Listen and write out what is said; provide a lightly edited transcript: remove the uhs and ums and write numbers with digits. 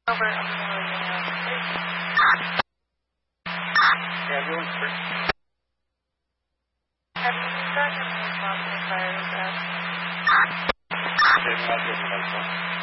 Over. Yeah, everyone's free. Have you gotten any response from fire with that? Okay, I'll give you that.